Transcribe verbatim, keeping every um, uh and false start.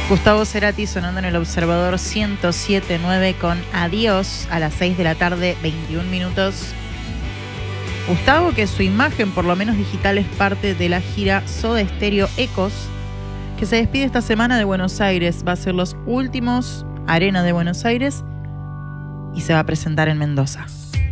Gustavo Cerati sonando en el Observador ciento siete punto nueve con Adiós a las seis de la tarde, veintiún minutos. Gustavo, que su imagen, por lo menos digital, es parte de la gira Soda Stereo Ecos, que se despide esta semana de Buenos Aires. Va a ser los últimos Arena de Buenos Aires y se va a presentar en Mendoza.